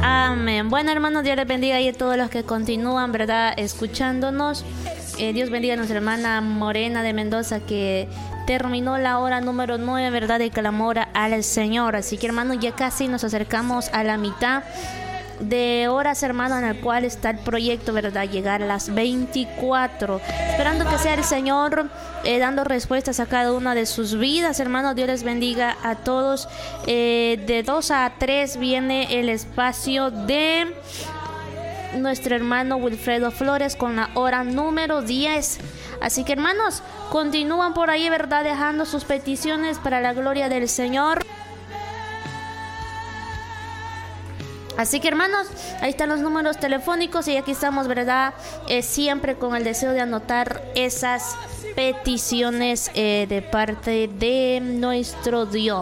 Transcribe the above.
Amén. Bueno, hermanos, Dios les bendiga y a todos los que continúan, ¿verdad?, escuchándonos. Dios bendiga a nuestra hermana Morena de Mendoza, que terminó la hora número 9, ¿verdad?, de clamor al Señor. Así que, hermanos, ya casi nos acercamos a la mitad de horas, hermano, en el cual está el proyecto, ¿verdad?, llegar a las 24, esperando que sea el Señor dando respuestas a cada una de sus vidas, hermanos. Dios les bendiga a todos. De 2 a 3 viene el espacio de nuestro hermano Wilfredo Flores con la hora número 10. Así que, hermanos, continúan por ahí, ¿verdad?, dejando sus peticiones para la gloria del Señor. Así que, hermanos, ahí están los números telefónicos y aquí estamos, ¿verdad?, siempre con el deseo de anotar esas peticiones de parte de nuestro Dios.